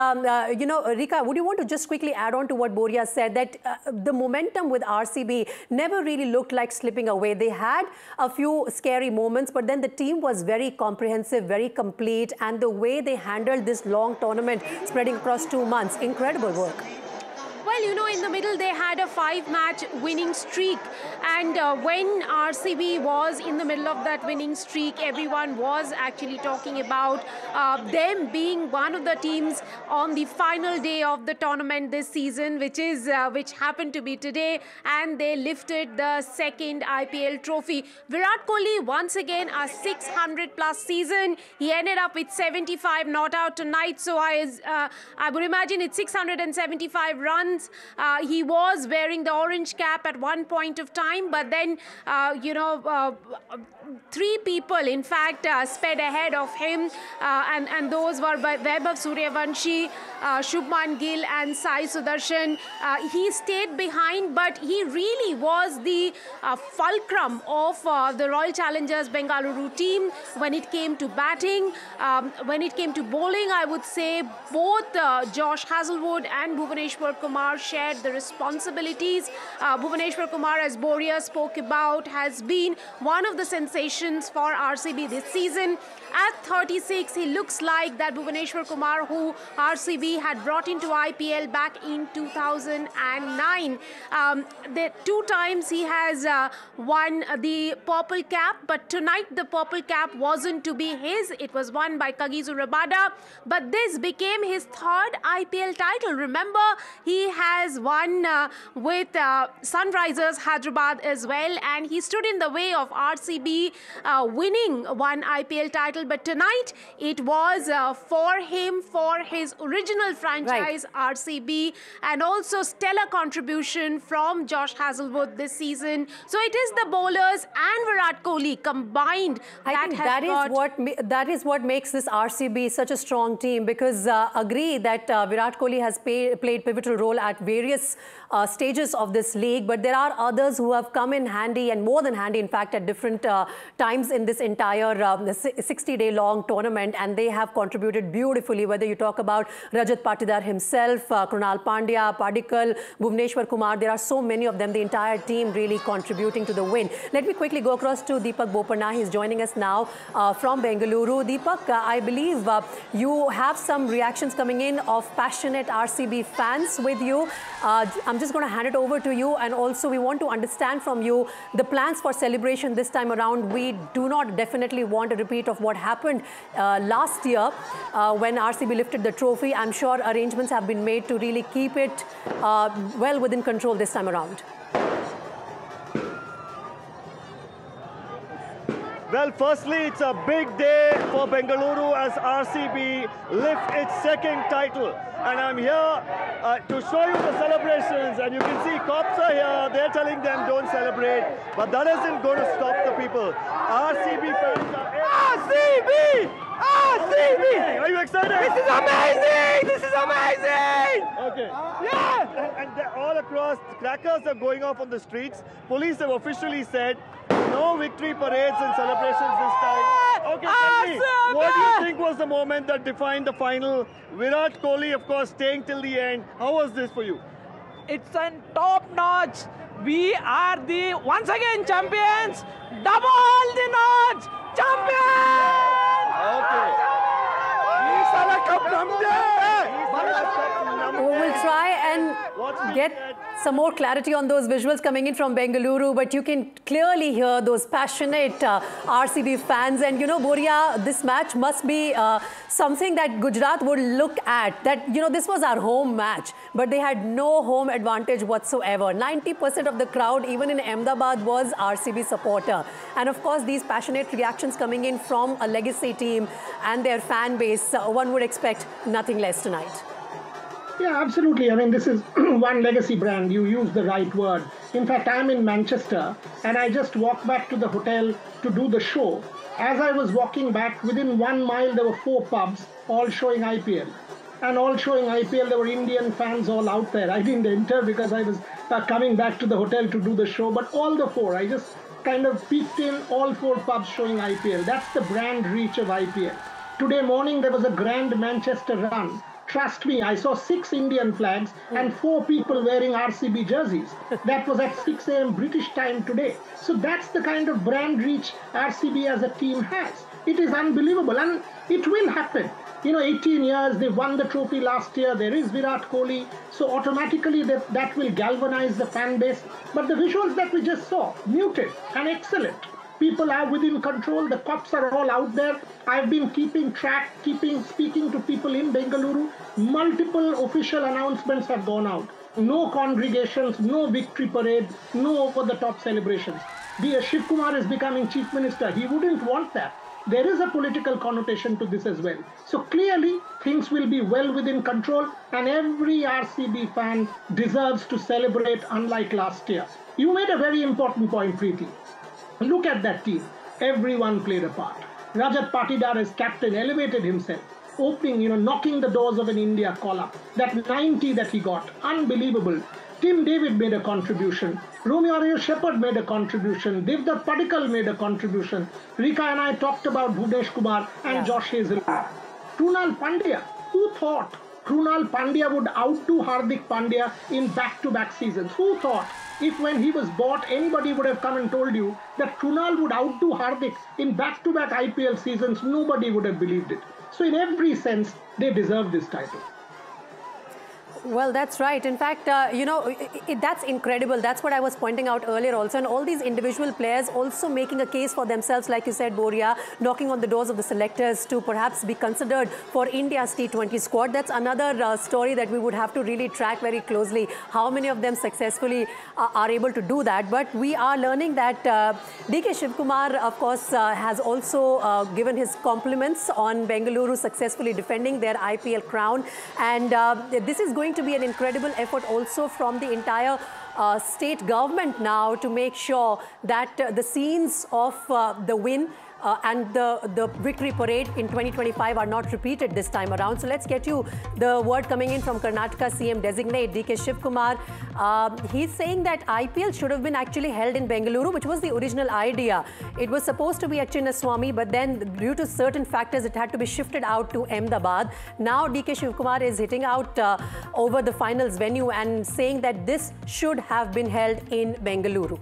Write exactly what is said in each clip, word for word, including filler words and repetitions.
Um, uh, you know, Rika, would you want to just quickly add on to what Boria said, that uh, the momentum with R C B never really looked like slipping away. They had a few scary moments, but then the team was very comprehensive, very complete, and the way they handled this long tournament spreading across two months, incredible work. Well, you know, in the middle, they had a five-match winning streak. And uh, when R C B was in the middle of that winning streak, everyone was actually talking about uh, them being one of the teams on the final day of the tournament this season, which is uh, which happened to be today. And they lifted the second I P L trophy. Virat Kohli, once again, a six hundred plus season. He ended up with seventy-five not out tonight. So I, uh, I would imagine it's six hundred seventy-five runs. Uh, he was wearing the orange cap at one point of time, but then, uh, you know, uh, three people, in fact, uh, sped ahead of him, uh, and, and those were Vaibhav Suryavanshi, uh, Shubman Gill, and Sai Sudarshan. Uh, he stayed behind, but he really was the uh, fulcrum of uh, the Royal Challengers Bengaluru team when it came to batting. Um, when it came to bowling, I would say both uh, Josh Hazlewood and Bhuvaneshwar Kumar shared the responsibilities. Uh, Bhuvaneshwar Kumar, as Boria spoke about, has been one of the sensations for R C B this season. At thirty-six, he looks like that Bhuvaneshwar Kumar, who R C B had brought into I P L back in two thousand nine. Um, the two times he has uh, won the purple cap, but tonight the purple cap wasn't to be his. It was won by Kagiso Rabada, but this became his third I P L title. Remember, he has won uh, with uh, Sunrisers Hyderabad as well, and he stood in the way of R C B uh, winning one I P L title. But tonight, it was uh, for him, for his original franchise, right, R C B, and also stellar contribution from Josh Hazlewood this season. So it is the bowlers and Virat Kohli combined. I that think has that is what that is what makes this R C B such a strong team, because uh, agree that uh, Virat Kohli has pay, played pivotal role at various uh, stages of this league, but there are others who have come in handy, and more than handy, in fact, at different uh, times in this entire um, sixty day long tournament, and they have contributed beautifully, whether you talk about Rajat Patidar himself, uh, Krunal Pandya, Padikkal, Bhuvaneshwar Kumar. There are so many of them, the entire team really contributing to the win. Let me quickly go across to Deepak Bopanna. He's joining us now uh, from Bengaluru. Deepak, uh, I believe uh, you have some reactions coming in of passionate R C B fans with you. Uh, I'm just going to hand it over to you, and also we want to understand from you the plans for celebration this time around. We do not definitely want a repeat of what happened uh, last year uh, when R C B lifted the trophy. I'm sure arrangements have been made to really keep it uh, well within control this time around. Well, firstly, it's a big day for Bengaluru as R C B lift its second title. And I'm here uh, to show you the celebrations. And you can see cops are here. They're telling them don't celebrate. But that isn't going to stop the people. R C B fans are... R C B! R C B! Are you excited? This is amazing! This is amazing! Okay. Yeah! And, and all across, crackers are going off on the streets. Police have officially said no victory parades and celebrations this time. Okay, tell me, what do you think was the moment that defined the final? Virat Kohli, of course, staying till the end. How was this for you? It's a top notch. We are the, once again, champions. Double the notch. Champions! Okay. We will try and get some more clarity on those visuals coming in from Bengaluru, but you can clearly hear those passionate uh, R C B fans. And you know, Boria, this match must be uh, something that Gujarat would look at. That, you know, this was our home match, but they had no home advantage whatsoever. ninety percent of the crowd, even in Ahmedabad, was R C B supporter. And of course, these passionate reactions coming in from a legacy team and their fan base, uh, one would expect nothing less tonight. Yeah, absolutely. I mean, this is one legacy brand. You use the right word. In fact, I'm in Manchester, and I just walked back to the hotel to do the show. As I was walking back, within one mile, there were four pubs, all showing I P L. And all showing I P L, there were Indian fans all out there. I didn't enter because I was uh, coming back to the hotel to do the show. But all the four, I just kind of peeked in, all four pubs showing I P L. That's the brand reach of I P L. Today morning, there was a grand Manchester run Trust me, I saw six Indian flags and four people wearing R C B jerseys. That was at six A M British time today. So that's the kind of brand reach R C B as a team has. It is unbelievable, and it will happen. You know, eighteen years, they won the trophy last year. There is Virat Kohli. So automatically that, that will galvanize the fan base. But the visuals that we just saw, muted and excellent. People are within control. The cops are all out there. I've been keeping track, keeping speaking to people in Bengaluru. Multiple official announcements have gone out. No congregations, no victory parade, no over-the-top celebrations. The Shiv Kumar is becoming chief minister. He wouldn't want that. There is a political connotation to this as well. So clearly, things will be well within control, and every R C B fan deserves to celebrate unlike last year. You made a very important point, Preeti. Look at that team. Everyone played a part. Rajat Patidar as captain elevated himself, opening, you know, knocking the doors of an India call-up. That ninety that he got, unbelievable. Tim David made a contribution. Romeo Shepherd made a contribution. Devdutt Padikkal made a contribution. Rika and I talked about Bhuvnesh Kumar and yeah. Josh Hazlewood. Krunal Pandya. Who thought Krunal Pandya would outdo Hardik Pandya in back-to-back seasons? Who thought if when he was bought, anybody would have come and told you that Krunal would outdo Hardik in back-to-back I P L seasons? Nobody would have believed it. So in every sense, they deserve this title. Well, that's right. In fact, uh, you know, it, it, that's incredible. That's what I was pointing out earlier also. And all these individual players also making a case for themselves, like you said, Boria, knocking on the doors of the selectors to perhaps be considered for India's T twenty squad. That's another uh, story that we would have to really track very closely. How many of them successfully uh, are able to do that? But we are learning that uh, D K Shiv Kumar, of course, uh, has also uh, given his compliments on Bengaluru successfully defending their I P L crown. And uh, this is going to be an incredible effort also from the entire uh, state government now to make sure that uh, the scenes of uh, the win Uh, and the, the victory parade in twenty twenty-five are not repeated this time around. So let's get you the word coming in from Karnataka C M designate D K Shiv Kumar. Uh, he's saying that I P L should have been actually held in Bengaluru, which was the original idea. It was supposed to be at Chinnaswamy, but then due to certain factors, it had to be shifted out to Ahmedabad. Now D K Shiv Kumar is hitting out uh, over the finals venue and saying that this should have been held in Bengaluru.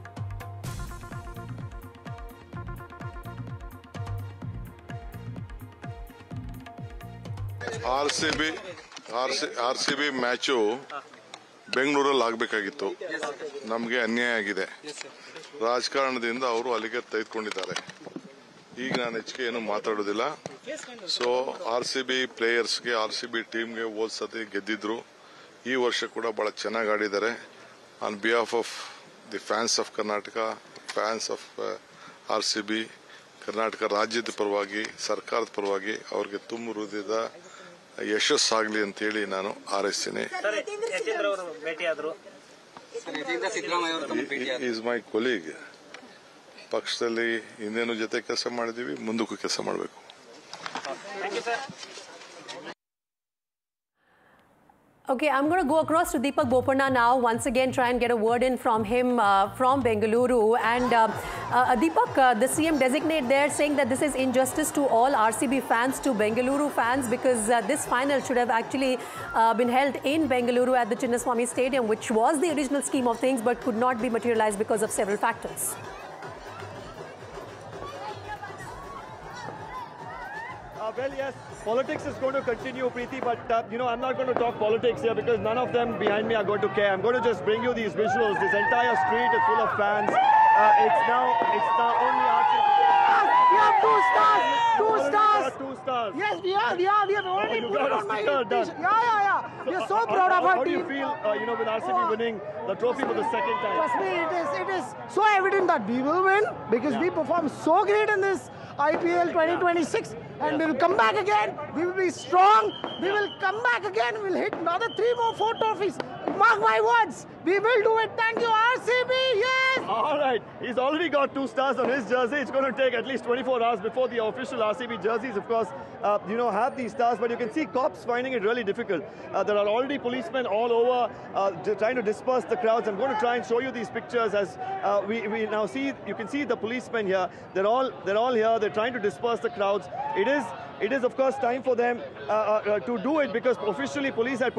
R C B R C R C B match ಬೆಂಗಳೂರಲ್ಲಿ ಆಗಬೇಕಾಗಿತ್ತು. ನಮಗೆ ಅನ್ಯಾಯ ಆಗಿದೆ. ರಾಜಕಾರಣದಿಂದ ಅವರು ಅಲ್ಲಿಗೆ ತೆಗೆದುಕೊಂಡಿದ್ದಾರೆ. ಈಗ ನಾನು ಹೆಚ್ಚಿಗೆ ಏನು ಮಾತಾಡೋದಿಲ್ಲ. So R C B ಪ್ಲೇಯರ್ಸ್ಗೆ R C B ಟೀಮ್ಗೆ ಹೋದ ಸತಿ ಗೆದ್ದಿದ್ರು. ಈ ವರ್ಷ ಕೂಡ ಬಹಳ ಚೆನ್ನಾಗಿ ಆಡಿದ್ದಾರೆ. On behalf of the fans of Karnataka, fans of R C B, Karnataka ರಾಜ್ಯದ ಪರವಾಗಿ, ಸರ್ಕಾರದ ಪರವಾಗಿ ಅವ್ರಿಗೆ ತುಂಬ ಹೃದಯದ ಯಶಸ್ಸಾಗಲಿ ಅಂತ ಹೇಳಿ ನಾನು ಹಾರೈಸ್ತೀನಿ. Is my colleague. ಪಕ್ಷದಲ್ಲಿ ಹಿಂದೇನು ಜೊತೆ ಕೆಲಸ ಮಾಡಿದೀವಿ, ಮುಂದಕ್ಕೂ ಕೆಲಸ ಮಾಡಬೇಕು. Okay, I'm going to go across to Deepak Bopanna now, once again try and get a word in from him uh, from Bengaluru. And uh, uh, Deepak, uh, the C M designate there saying that this is injustice to all R C B fans, to Bengaluru fans, because uh, this final should have actually uh, been held in Bengaluru at the Chinnaswamy Stadium, which was the original scheme of things but could not be materialized because of several factors. Uh, well, yes, politics is going to continue, Preeti, but, uh, you know, I'm not going to talk politics here because none of them behind me are going to care. I'm going to just bring you these visuals. This entire street is full of fans. Uh, it's now, it's now only R C B. We have two stars! Two stars! Two stars. Yes, we are, we are, we have already oh, put it on my t-shirt. Yeah, yeah, yeah. We are so proud of our How do team. you feel, uh, you know, with R C B oh, winning the trophy for the second time? Trust me, it is, it is so evident that we will win because yeah. we performed so great in this I P L twenty twenty-six. And we will come back again. We will be strong. We will come back again. We will hit another three more, four trophies. Mark my words. We will do it. Thank you, R C B. Yes. All right. He's already got two stars on his jersey. It's going to take at least twenty-four hours before the official R C B jerseys, of course, uh, you know, have these stars. But you can see cops finding it really difficult. Uh, there are already policemen all over uh, trying to disperse the crowds. I'm going to try and show you these pictures as uh, we, we now see. You can see the policemen here. They're all they're all here. They're trying to disperse the crowds. It is it is of course time for them uh, uh, uh, to do it, because officially police had